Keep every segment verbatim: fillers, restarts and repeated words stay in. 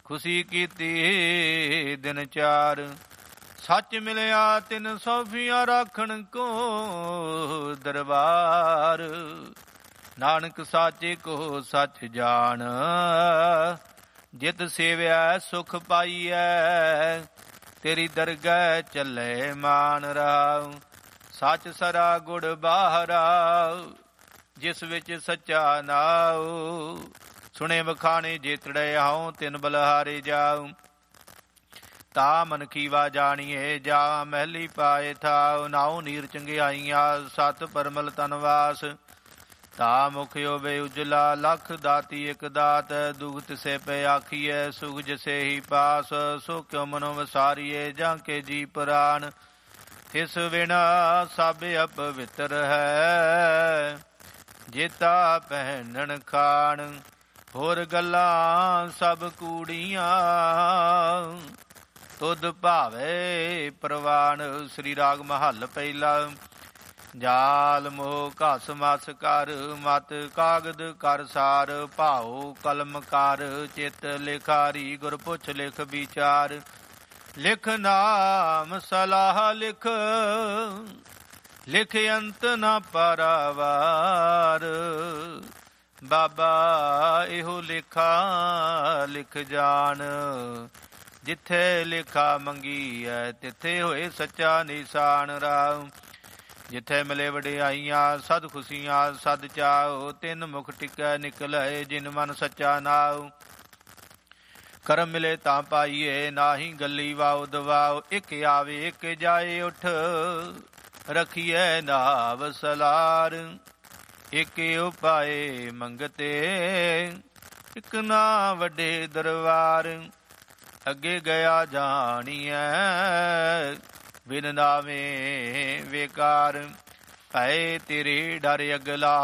ਖੁਸ਼ੀ ਕੀਤੀ ਦਿਨ ਚਾਰ। ਸੱਚ ਮਿਲਿਆ ਤਿੰਨ ਸੌਫੀਆਂ ਰਾਖਣ ਕੋ ਦਰਬਾਰ। ਨਾਨਕ ਸਾਚੇ ਕੋ ਸੱਚ ਜਾਣ, ਜਿਤ ਸੇਵਿਆ ਸੁਖ ਪਾਈਐ। ਤੇਰੀ ਦਰਗਹਿ ਚੱਲੇ ਮਾਨ ਰਾਉ, ਸੱਚ ਸਰਾ ਗੁੜ ਬਾਹਰਾ। ਜਿਸ ਵਿੱਚ ਸੱਚਾ ਨਾਉ, ਸੁਣੇ ਵਖਾਣੇ ਜੇਤੜੇ ਹਉ। ਤਿਨ ਬਲਹਾਰੇ ਜਾਉ, ਤਾ ਮਨਖੀਵਾ ਜਾਣੀਏ। ਜਾ ਮਹਿਲੀ ਪਾਏ ਥਾਉ, ਨਾਉ ਨੀਰ ਚੰਗਿਆਈਆਂ। ਸਤ ਪਰਮਲ ਤਨਵਾਸ, ਤਾ ਮੁਖ ਹੋਵੇ ਉਜਲਾ। ਲੱਖ ਦਾਤੀ ਇਕ ਦਾਤ, ਦੁਖ ਤਿਸੇ ਪੈ ਆਖੀਐ। ਸੁਖ ਜਸੇ ਹੀ ਪਾਸ, ਸੋ ਕਿਉ ਮਨੋ ਵਸਾਰੀਏ। ਜਾਂ ਕੇ ਜੀ ਪ੍ਰਾਨ, ਇਸ ਬਿਨਾ ਸਭ ਅਪਵਿੱਤਰ ਹੈ। ਜੇਤਾ ਪਹਿਨਣ ਖਾਣ, ਹੋਰ ਗੱਲਾਂ ਸਭ ਕੂੜੀਆਂ। ਤੁਧ ਭਾਵੇ ਪ੍ਰਵਾਨ। ਸ੍ਰੀ ਰਾਗ ਮਹੱਲ ਪਹਿਲਾ। ਜਾਲ ਮੋਹ ਘਸ ਮਸ ਕਰ, ਮਤ ਕਾਗਦ ਕਰ ਸਾਰ। ਭਾਉ ਕਲਮ ਕਰ, ਚਿਤ ਲਿਖਾਰੀ। ਗੁਰ ਪੁੱਛ ਲਿਖ ਵਿਚਾਰ। ਲਿਖ ਨਾਮ ਸਲਾਹ ਲਿਖ, ਲਿਖ ਅੰਤ ਨਾ ਪਾਰਾਵਾਰ। ਬਾਬਾ ਇਹੋ ਲਿਖਾ ਲਿਖ ਜਾਣ, ਜਿੱਥੇ ਲਿਖਾ ਮੰਗੀਐ ਤਿੱਥੇ ਹੋਏ ਸੱਚਾ ਨਿਸ਼ਾਨ ਰਾਮ। ਜਿੱਥੇ ਮਿਲੇ ਵਡਿਆਈਆਂ ਸਦ ਖੁਸ਼ੀਆਂ ਸਦ ਚਾਉ। ਤਿੰਨ ਮੁਖ ਟਿਕੈ ਨਿਕਲੈ, ਜਿਨ ਮਨ ਸੱਚਾ ਨਾਉ। ਕਰਮ ਮਿਲੇ ਤਾਂ ਪਾਈਏ, ਨਾਹੀ ਗੱਲੀ ਵਾਉ ਦਵਾਉ। ਇੱਕ ਆਵੇ ਇੱਕ ਜਾਏ ਉਠ, ਰਖੀਐ ਨਾਵ ਸਲਾਰ। ਇੱਕ ਉਪਾਏ ਮੰਗਤੇ, ਇੱਕ ਨਾ ਵੱਡੇ ਦਰਬਾਰ। ਅੱਗੇ ਗਿਆ ਜਾਣੀਐ, ਬਿਨ ਨਾਵੇਂ ਵੇਕਾਰ। ਭੈ ਤੇਰੇ ਡਰ ਅਗਲਾ,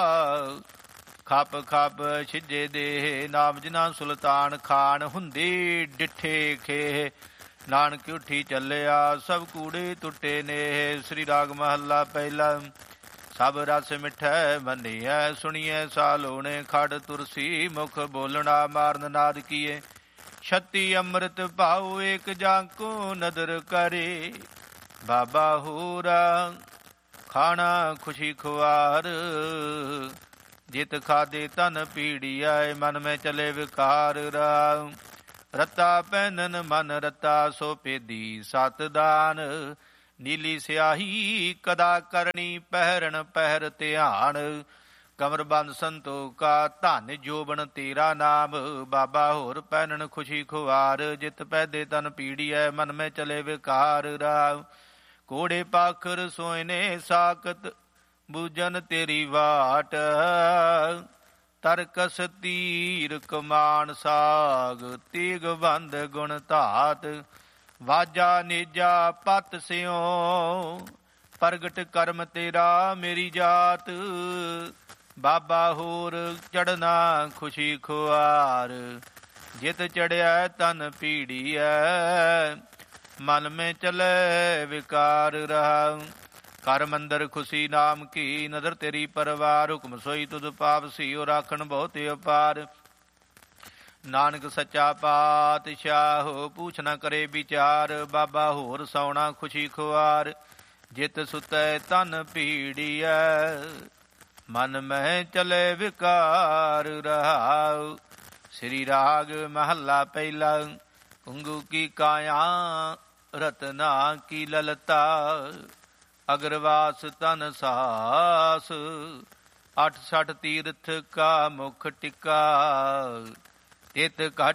ਖਪ ਖਪ ਛਿਜੇ ਦੇ। ਨਾਮ ਜਿਨਾ ਸੁਲਤਾਨ ਖਾਨ, ਹੁੰਦੀ ਡਿੱਠੇ ਖੇ। ਨਾਨਕ ਉੱਠੀ ਚੱਲਿਆ, ਸਭ ਕੂੜੇ ਟੁੱਟੇ ਨੇ। ਸ੍ਰੀ ਰਾਗ ਮਹੱਲਾ ਪਹਿਲਾ। ਸਭ ਰਸ ਮਿਠੈ ਮੰਨੀਐ, ਸੁਣੀਐ ਸਾਲੋਣੇ। ਖੜ ਤੁਰਸੀ ਮੁਖ ਬੋਲਣਾ, ਮਾਰਨ ਨਾਦ ਕੀਏ। ਛੱਤੀ ਅੰਮ੍ਰਿਤ ਭਾਉ, ਏਕ ਜਾਂ ਕੋ ਨਦਰ ਕਰੇ। ਬਾਬਾ ਹੋਰਾ ਖਾਣਾ ਖੁਸ਼ੀ ਖੁਆਰ। ਜਿਤ ਖਾਦੇ ਤਨ ਪੀੜੀਐ, ਮਨ ਮੈਂ ਚਲੇ ਵਿਕਾਰ ਰਾਮ। ਰਤਾ ਪਹਿਨਨ ਮਨ ਰਤਾ, ਸੋ ਪੇਦੀ ਸਤ ਦਾਨ। ਨੀਲੀ ਸਿਆਹੀ ਕਦਾ ਕਰਨੀ, ਪਹਿਰਨ ਪਹਿਰ ਧਿਆਨ। ਕਮਰ ਬੰਦ ਸੰਤੋਖਾ, ਧਨ ਜੋਬਨ ਤੇਰਾ ਨਾਮ। ਬਾਬਾ ਹੋਰ ਪਹਿਨਣ ਖੁਸ਼ੀ ਖੁਆਰ। ਜਿਤ ਪੈਦੇ ਤਨ ਪੀੜੀਐ, ਮਨ ਮੈਂ ਚਲੇ ਵਿਕਾਰ ਰਾਮ। ਕੋੜੇ ਪਾਖਰ ਸੋਇਨੇ ਸਾਕਤ, ਬੂਜਨ ਤੇਰੀ ਵਾਟ। ਤਰਕਸ ਤੀਰ ਕਮਾਨ ਸਾਗ, ਤੀਗ ਬੰਦ ਗੁਣ ਧਾਤ। ਵਾਜਾ ਨੇਜਾ ਪਤ ਸਿਉ, ਪ੍ਰਗਟ ਕਰਮ ਤੇਰਾ ਮੇਰੀ ਜਾਤ। ਬਾਬਾ ਹੋਰ ਚੜਨਾ ਖੁਸ਼ੀ ਖੁਆਰ। ਜਿਤ ਚੜਿਆ ਤਨ ਪੀੜੀਐ, ਮਨ ਮੈਂ ਚਲੇ ਵਿਕਾਰ ਰਹਾ। ਕਰ ਮੰਦਰ ਖੁਸ਼ੀ ਨਾਮ ਕੀ, ਨਦਰ ਤੇਰੀ ਪਰਵਾਰ। ਹੁਕਮ ਸੋਈ ਤੁਧ ਪਾਵਸੀ, ਉਹ ਰਾਖਣ ਬਹੁਤ ਅਪਾਰ। ਨਾਨਕ ਸੱਚਾ ਪਾਤਸ਼ਾਹ, ਪੂਛ ਨਾ ਕਰੇ ਵਿਚਾਰ। ਬਾਬਾ ਹੋਰ ਸੌਣਾ ਖੁਸ਼ੀ ਖੁਆਰ। ਜਿਤ ਸੁਤੈ ਤਨ ਪੀੜੀਐ, ਮਨ ਮਹਿ ਚਲੇ ਵਿਕਾਰ ਰਹਾਉ। ਸ੍ਰੀ ਰਾਗ ਮਹੱਲਾ ਪਹਿਲਾ। ਕੁੰਗੂ ਕੀ ਕਾਇਆ, ਰਤਨਾ ਕੀ ਲਲਤਾ। ਅਗਰਵਾਸ ਤਨ ਸਾਸ, ਅਠ ਸਠ ਤੀਰਥ ਕਾ ਮੁਖ ਟਿਕਾ। ਤਿਤ ਘਟ